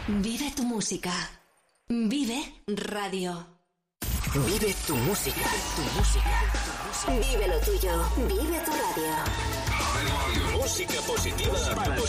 Vive tu música. Vive radio. Vive tu música. Vive lo tuyo. Vive tu radio. Música positiva para